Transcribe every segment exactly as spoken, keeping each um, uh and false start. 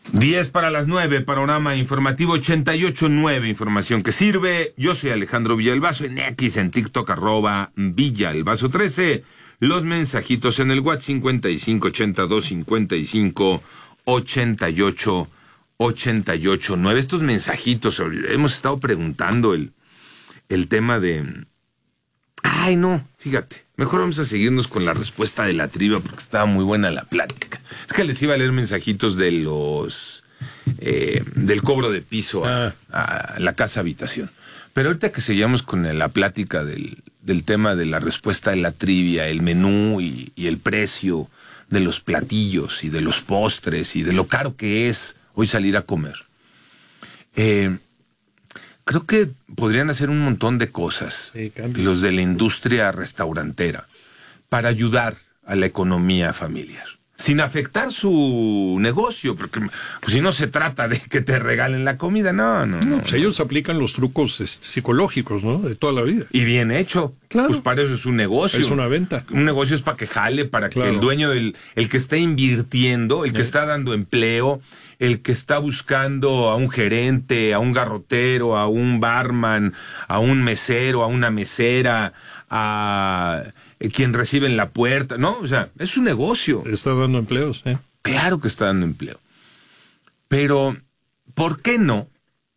diez para las nueve, panorama informativo ochenta y ocho punto nueve, información que sirve. Yo soy Alejandro Villalbazo, en X, en TikTok, arroba Villalbazo trece. Los mensajitos en el WhatsApp cincuenta y cinco ochenta y dos cincuenta y cinco ochenta y ocho ochenta y ocho nueve. Estos mensajitos, hemos estado preguntando el, el tema de... Ay, no, fíjate, mejor vamos a seguirnos con la respuesta de la trivia porque estaba muy buena la plática. Es que les iba a leer mensajitos de los... Eh, del cobro de piso a, a la casa habitación. Pero ahorita que seguíamos con la plática del, del tema de la respuesta de la trivia, el menú y, y el precio de los platillos y de los postres y de lo caro que es hoy salir a comer. Eh, creo que podrían hacer un montón de cosas, sí, los de la industria restaurantera, para ayudar a la economía familiar, sin afectar su negocio, porque pues, si no se trata de que te regalen la comida, no, no, no. no pues no. Ellos aplican los trucos este, psicológicos, ¿no? De toda la vida. Y bien hecho. Claro. Pues para eso es un negocio. Es una venta. Un negocio es para que jale, para claro. que el dueño del, el que está invirtiendo, el que ¿Eh? está dando empleo, el que está buscando a un gerente, a un garrotero, a un barman, a un mesero, a una mesera, a quien recibe en la puerta, ¿no? O sea, es un negocio. Está dando empleos, ¿eh? Claro que está dando empleo. Pero, ¿por qué no?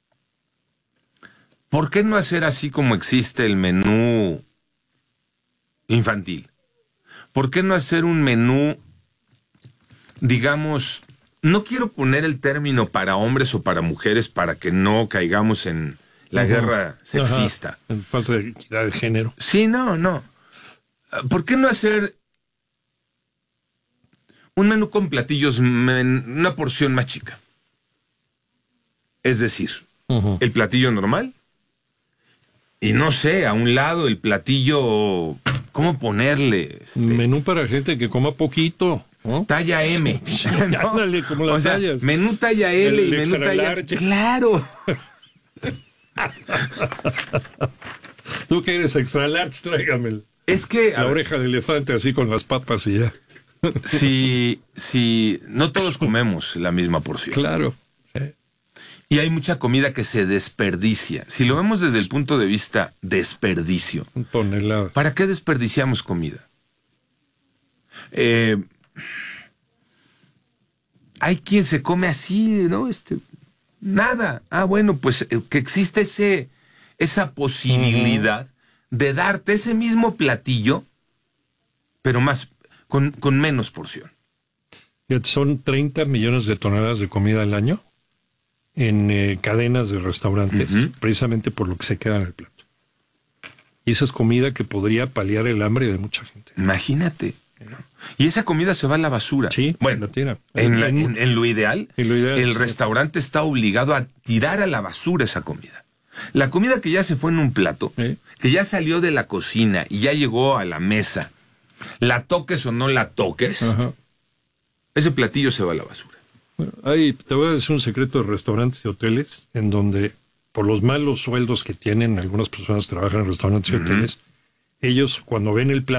¿Por qué no hacer así como existe el menú infantil? ¿Por qué no hacer un menú, digamos, no quiero poner el término para hombres o para mujeres para que no caigamos en la uh-huh. guerra sexista? Ajá. En falta de equidad de género. Sí, no, no. ¿Por qué no hacer un menú con platillos en una porción más chica? Es decir, uh-huh. el platillo normal y no sé, a un lado el platillo, ¿cómo ponerle? Este, menú para gente que coma poquito, ¿no? Talla M. Sí, ¿no? Ándale, como las o sea, tallas. Menú talla L el y menú talla... Large. ¡Claro! Tú que eres extra large, tráigame es que, la oreja de elefante así con las papas y ya. Si, si no todos comemos la misma porción. Claro. Y hay mucha comida que se desperdicia. Si lo vemos desde el punto de vista desperdicio. Un tonelada. ¿Para qué desperdiciamos comida? Eh, hay quien se come así, ¿no? Este, nada. Ah, bueno, pues que existe ese, esa posibilidad uh-huh. de darte ese mismo platillo, pero más, con, con menos porción. Son treinta millones de toneladas de comida al año en eh, cadenas de restaurantes, uh-huh. precisamente por lo que se queda en el plato. Y esa es comida que podría paliar el hambre de mucha gente. Imagínate. Y esa comida se va a la basura. Sí, bueno, la tira. En, la, en, en, lo ideal, en lo ideal, el sí. restaurante está obligado a tirar a la basura esa comida. La comida que ya se fue en un plato, ¿Eh? que ya salió de la cocina y ya llegó a la mesa, la toques o no la toques, Ajá. ese platillo se va a la basura. Bueno, hay, te voy a decir un secreto de restaurantes y hoteles en donde, por los malos sueldos que tienen algunas personas que trabajan en restaurantes uh-huh. y hoteles, ellos cuando ven el plato